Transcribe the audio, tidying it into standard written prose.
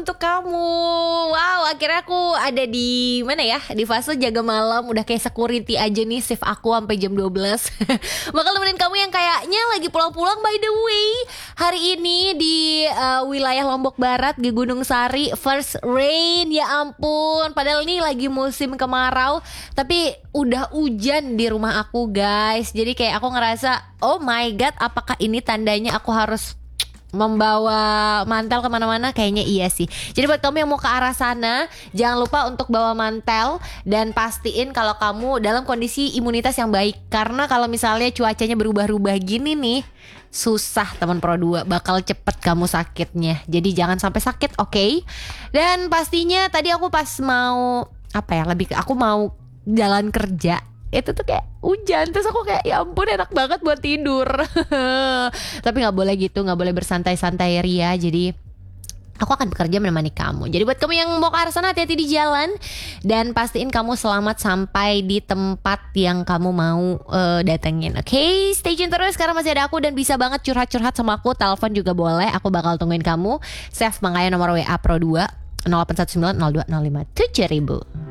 untuk kamu. Wow, akhirnya aku ada di mana ya? Di fase jaga malam, udah kayak security aja nih, shift aku sampai jam 12. Bakal nemenin kamu yang kayaknya lagi pulang-pulang. By the way, hari ini di wilayah Lombok Barat di Gunung Sari first rain. Ya ampun, padahal ini lagi musim kemarau, tapi udah hujan di rumah aku, guys. Jadi kayak aku ngerasa, oh my god, apakah ini tandanya aku harus membawa mantel kemana-mana? Kayaknya iya sih. Jadi buat kamu yang mau ke arah sana, jangan lupa untuk bawa mantel. Dan pastiin kalau kamu dalam kondisi imunitas yang baik. Karena kalau misalnya cuacanya berubah-ubah gini nih, susah teman Pro 2, bakal cepet kamu sakitnya. Jadi jangan sampai sakit, oke? Dan pastinya tadi aku pas mau aku mau jalan kerja, itu tuh kayak hujan. Terus aku kayak ya ampun, enak banget buat tidur. Tapi gak boleh gitu, gak boleh bersantai-santai ria. Jadi aku akan bekerja menemani kamu. Jadi buat kamu yang mau ke arah sana, hati-hati di jalan. Dan pastiin kamu selamat sampai di tempat yang kamu mau datengin. Oke, stay tune terus karena masih ada aku. Dan bisa banget curhat-curhat sama aku. Telepon juga boleh, aku bakal tungguin kamu. Save makanya nomor WA Pro 2 0819 02 05 7000.